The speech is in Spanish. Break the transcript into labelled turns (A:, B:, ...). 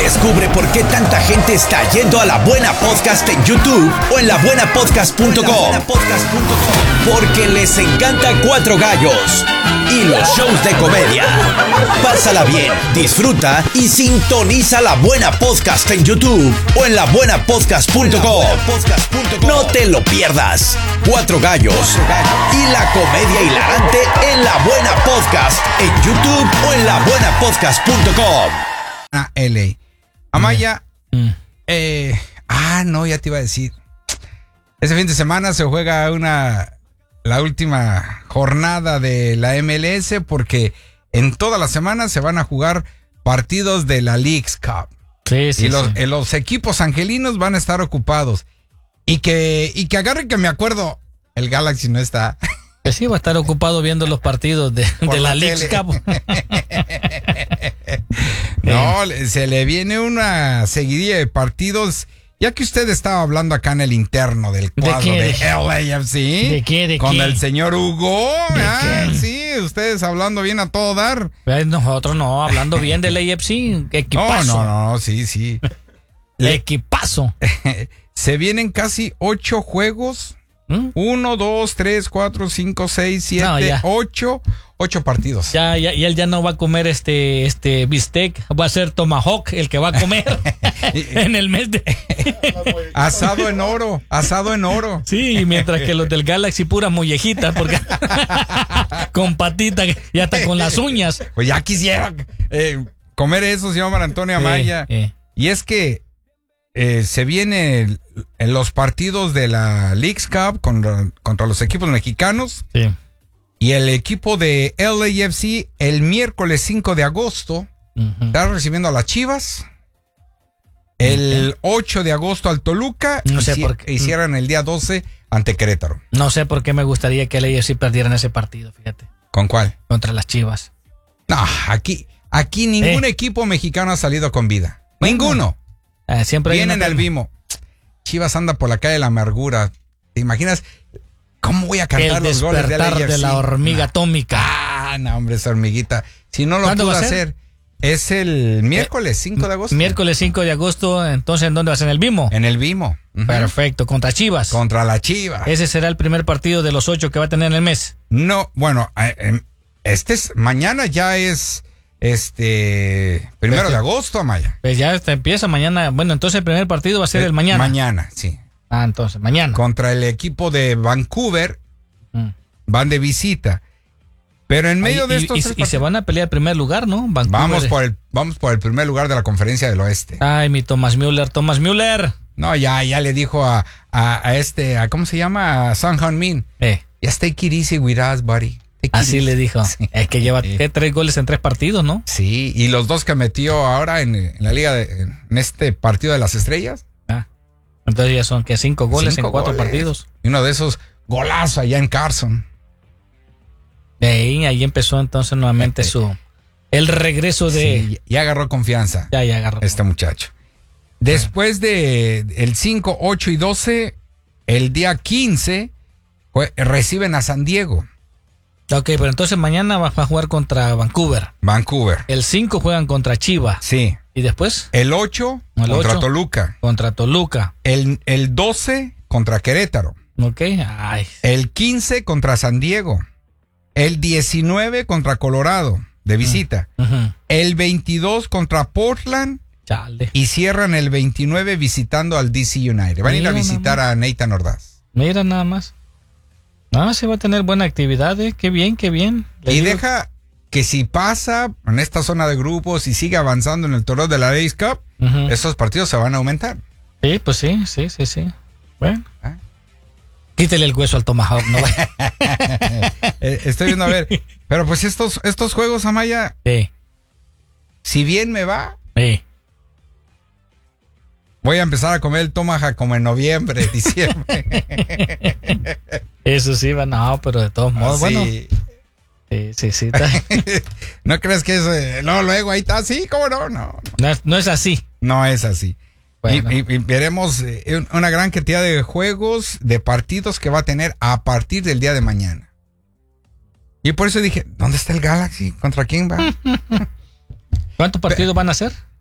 A: Descubre por qué tanta gente está yendo a La Buena Podcast en YouTube o en labuenapodcast.com. Porque les encanta Cuatro Gallos y los shows de comedia. Pásala bien, disfruta y sintoniza La Buena Podcast en YouTube o en labuenapodcast.com. No te lo pierdas. Cuatro Gallos y la comedia hilarante en La Buena Podcast en YouTube o en labuenapodcast.com.
B: LA. Amaya, no, ya te iba a decir. Ese fin de semana se juega la última jornada de la MLS porque en toda la semana se van a jugar partidos de la Leagues Cup.
C: Sí.
B: Los equipos angelinos van a estar ocupados. Y que agarren que me acuerdo, el Galaxy no está.
C: Pues sí, va a estar ocupado viendo los partidos de la Leagues Cup.
B: No, se le viene una seguidilla de partidos. Ya que usted estaba hablando acá en el interno del cuadro de LAFC.
C: ¿De qué?
B: Con el señor Hugo. Sí, ustedes hablando bien a todo dar.
C: Nosotros no, hablando bien del AFC. Equipazo.
B: No, sí.
C: Equipazo.
B: Se vienen casi 8 juegos. 1, 2, 3, 4, 5, 6, 7, 8 partidos.
C: Ya, él ya no va a comer este bistec, va a ser tomahawk el que va a comer en el mes de...
B: asado en oro.
C: Sí, mientras que los del Galaxy puras mollejitas, porque con patitas y hasta con las uñas.
B: Pues ya quisiera comer eso, señor Antonio Amaya. Y es que se vienen los partidos de la Leagues Cup contra los equipos mexicanos.
C: Sí.
B: Y el equipo de LAFC el miércoles 5 de agosto está recibiendo a las Chivas. El 8 de agosto al Toluca.
C: No sé por qué.
B: Y cierran el día 12 ante Querétaro.
C: No sé por qué me gustaría que el LAFC perdiera en ese partido, fíjate.
B: ¿Con cuál?
C: Contra las Chivas.
B: No, aquí ningún equipo mexicano ha salido con vida. Ninguno.
C: Siempre
B: viene en el Vimo. Chivas anda por la calle de la amargura. ¿Te imaginas cómo voy a cantar los goles de
C: LAFC? De la hormiga atómica.
B: No, hombre, esa hormiguita. Si no lo puedo hacer, es el miércoles 5 de agosto.
C: Miércoles 5 de agosto, entonces, ¿en dónde vas? ¿En el Vimo?
B: En el Vimo.
C: Perfecto, contra Chivas.
B: Contra la Chivas.
C: Ese será el primer partido de los 8 que va a tener en el mes.
B: No, bueno, mañana ya es... 1 de agosto, Amaya.
C: Pues ya empieza mañana. Bueno, entonces el primer partido va a ser el mañana.
B: Mañana, sí.
C: Entonces, mañana.
B: Contra el equipo de Vancouver. Van de visita. Pero en medio de estos
C: y se van a pelear el primer lugar, ¿no?
B: Vancouver. Vamos por el primer lugar de la Conferencia del Oeste.
C: Ay, mi Thomas Müller.
B: No, ya le dijo a ¿cómo se llama? A Son Heung-min. Just take it easy with us, buddy.
C: Así le dijo. Sí. Es que lleva 3 goles en 3 partidos, ¿no?
B: Sí, y los 2 que metió ahora en la liga, en este partido de las estrellas.
C: Entonces ya son que 5 goles en 4 partidos.
B: Y uno de esos golazos allá en Carson.
C: Ahí empezó entonces nuevamente el regreso de...
B: Sí, ya agarró confianza.
C: Ya agarró.
B: Este muchacho. Después de el 5, 8 y 12, el día 15 reciben a San Diego.
C: Ok, pero entonces mañana vas a jugar contra Vancouver. El 5 juegan contra Chivas.
B: Sí.
C: ¿Y después?
B: El 8 contra Toluca.
C: Contra Toluca.
B: El 12 contra Querétaro.
C: Ok.
B: El 15 contra San Diego. El 19 contra Colorado, de visita. El 22 contra Portland.
C: Chale.
B: Y cierran el 29 visitando al DC United. Van a ir a visitar a Nathan Ordaz.
C: Mira nada más. Se va a tener buena actividad, Qué bien.
B: Y deja que si pasa en esta zona de grupos y sigue avanzando en el torneo de la Leagues Cup, esos partidos se van a aumentar.
C: Sí, pues sí. Bueno. Quítele el hueso al tomahawk, ¿no?
B: Estoy viendo a ver. Pero pues estos juegos, Amaya, si bien me va, voy a empezar a comer el tomahawk como en noviembre, diciembre.
C: Eso sí, pero de todos modos, bueno. Sí.
B: ¿No crees que es luego ahí está? Sí, ¿cómo no?
C: No es así.
B: No es así.
C: Bueno.
B: Y veremos una gran cantidad de juegos, de partidos que va a tener a partir del día de mañana. Y por eso dije, ¿dónde está el Galaxy? ¿Contra quién va?
C: ¿Cuántos partidos van a hacer?